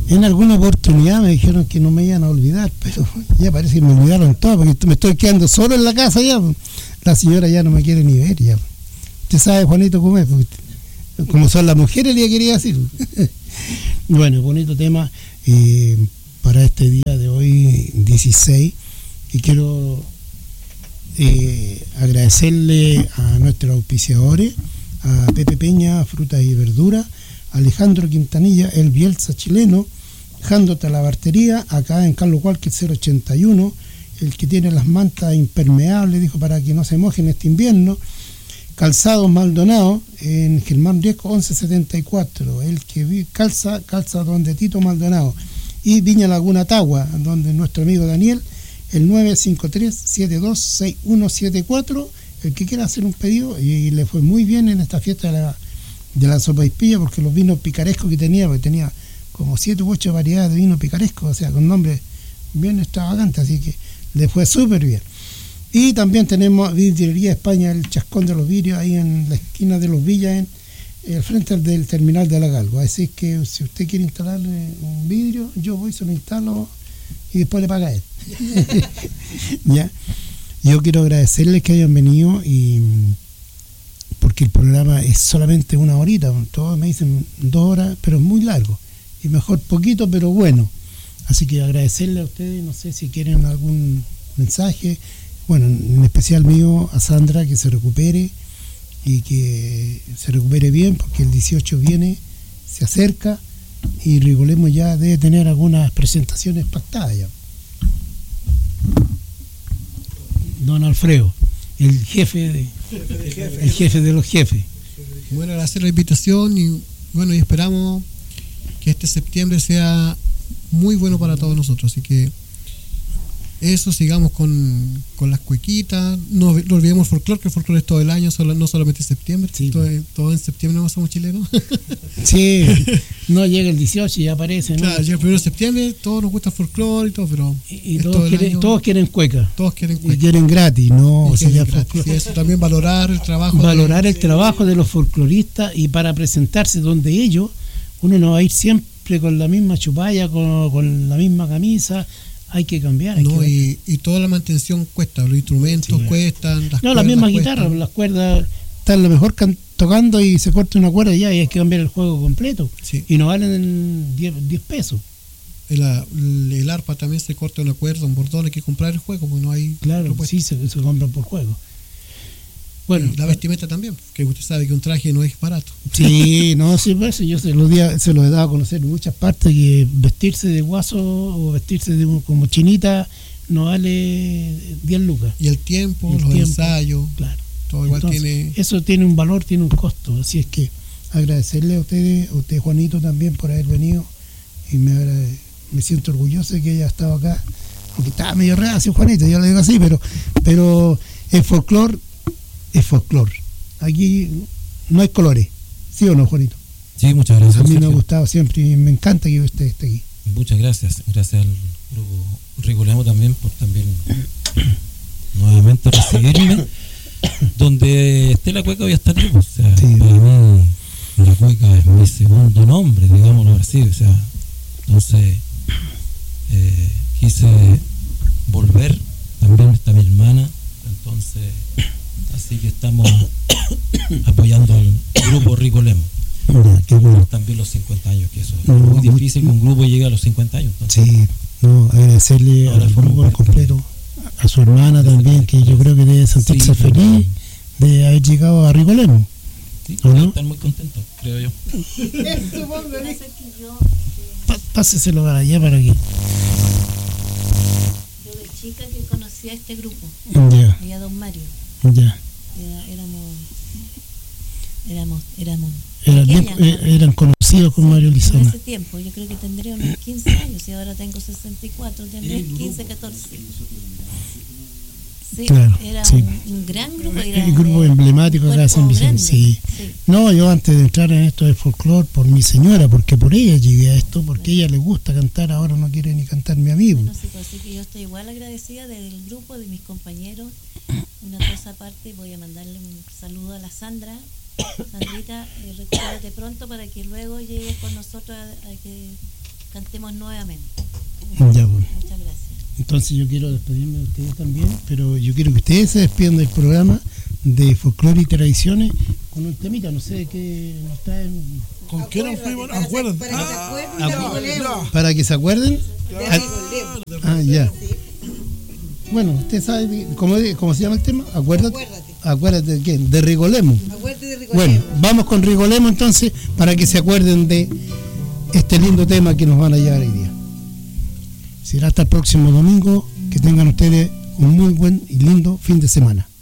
En alguna oportunidad me dijeron que no me iban a olvidar, pero ya parece que me olvidaron todo, porque me estoy quedando solo en la casa ya. La señora ya no me quiere ni ver ya. Usted sabe, Juanito, cómo es, como son las mujeres, le quería decir. Bueno, bonito tema para este día de hoy, 16, y quiero agradecerle a nuestros auspiciadores, a Pepe Peña, Frutas y Verduras, Alejandro Quintanilla, el Bielsa chileno, Jando Talabartería, acá en Carlos Walker 081, el que tiene las mantas impermeables, dijo, para que no se mojen este invierno. Calzados Maldonado, en Germán Riesco 1174, el que calza donde Tito Maldonado. Y Viña Laguna Tagua, donde nuestro amigo Daniel, el 953-726174, el que quiera hacer un pedido, y le fue muy bien en esta fiesta de la sopaipilla, porque los vinos picarescos que tenía, porque tenía como 7 u 8 variedades de vino picaresco, o sea, con nombres bien extravagantes, así que le fue súper bien. Y también tenemos Vidriería España, el Chascón de los Vidrios, ahí en la esquina de Los Villas, al frente del terminal de la Galgo. Así que si usted quiere instalarle un vidrio, yo voy, se lo instalo y después le paga él. ¿Ya? Yo quiero agradecerles que hayan venido, y porque el programa es solamente 1 horita, todos me dicen 2 horas, pero es muy largo, y mejor poquito, pero bueno. Así que agradecerle a ustedes, no sé si quieren algún mensaje, bueno, en especial mío, a Sandra, que se recupere, y que se recupere bien, porque el 18 viene, se acerca, y Rigolemo ya debe tener algunas presentaciones pactadas ya. Don Alfredo, el jefe de los jefes. Bueno, agradecer la invitación, y bueno, y esperamos que este septiembre sea muy bueno para todos nosotros, así que eso, sigamos con las cuequitas, no olvidemos folclore, que el folclore es todo el año, no solamente septiembre, sí. todo en septiembre no somos chilenos. Sí, no llega el 18 y ya aparece, ¿no? Claro, llega el 1 de septiembre, todos nos gusta el folclore y todo, pero y todos quieren cueca. Todos quieren cueca. Y quieren gratis, ¿no? O sea, ya gratis. Sí, eso también, valorar el trabajo. El trabajo de los folcloristas, y para presentarse donde ellos, uno no va a ir siempre con la misma chupalla, con la misma camisa. Hay que cambiar. Y toda la mantención cuesta, los instrumentos cuestan. La misma guitarra, las cuerdas, están lo mejor tocando y se corta una cuerda y hay que cambiar el juego completo. Sí. Y no valen 10 pesos. El arpa también se corta una cuerda, un bordón, hay que comprar el juego, porque no hay. Claro, sí, se compran por juego. Bueno, la vestimenta también, que usted sabe que un traje no es barato. Sí, no, sí, pues yo se lo he dado a conocer en muchas partes, que vestirse de guaso o vestirse como chinita no vale 10 lucas. Y el tiempo, ensayos, claro. Todo igual. Entonces, tiene. Eso tiene un valor, tiene un costo. Así es que agradecerle a usted Juanito, también por haber venido, y me siento orgulloso de que haya estado acá, aunque estaba medio reacio Juanito, yo lo digo así, pero el folclore es folclore. Aquí no hay colores, ¿sí o no, Juanito? Sí, muchas gracias. A mí me ha gustado siempre y me encanta que usted esté aquí. Muchas gracias. Gracias al grupo Rigolemo también por nuevamente recibirme. Donde esté la cueca voy a estar yo. O sea, sí. Para mí la cueca es mi segundo nombre, digámoslo así. O sea, entonces quise volver. También está mi hermana. Entonces, así que estamos apoyando al grupo Rigolemo. Qué bueno. También los 50 años, que eso es muy difícil que un grupo llegue a los 50 años. Entonces, sí, agradecerle al grupo completo, a su hermana también, que yo creo que debe sentirse feliz de haber llegado a Rigolemo. Sí, ¿o no? Están muy contentos, creo yo. Páseselo para allá, para aquí. Yo de chica que conocí a este grupo, allá Don Mario. Ya. Eran conocidos con Mario Lizana. En ese tiempo, yo creo que tendría unos 15 años, y ahora tengo 64, tendría 15, 14. Sí, claro, era sí. un gran grupo. El grupo emblemático que hacen Vicente. Sí. No, yo antes de entrar en esto del folclore, por mi señora, porque por ella llegué a esto, porque a ella le gusta cantar, ahora no quiere ni cantar mi amigo. Bueno, sí, pues, así que yo estoy igual agradecida del grupo, de mis compañeros. Una cosa aparte, voy a mandarle un saludo a la Sandra. Sandrita, recupérate pronto para que luego llegues con nosotros a que cantemos nuevamente. Ya, pues. Muchas gracias. Entonces yo quiero despedirme de ustedes también, pero yo quiero que ustedes se despidan del programa de Folclore y Tradiciones con un temita, no sé qué nos traen. ¿Con qué nos fuimos? Acuérdate. Para que se acuerden. Ya. Bueno, usted sabe cómo se llama el tema. Acuérdate de quién, de Rigolemo. Bueno, vamos con Rigolemo entonces para que se acuerden de este lindo tema que nos van a llevar hoy día. Será hasta el próximo domingo. Que tengan ustedes un muy buen y lindo fin de semana.